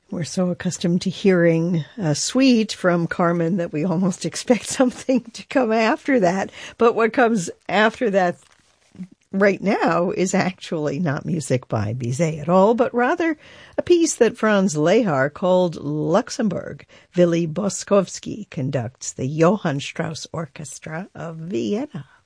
We're so accustomed to hearing a suite from Carmen that we almost expect something to come after that. But what comes after that right now is actually not music by Bizet at all, but rather a piece that Franz Lehár called Luxembourg. Willy Boskovsky conducts the Johann Strauss Orchestra of Vienna.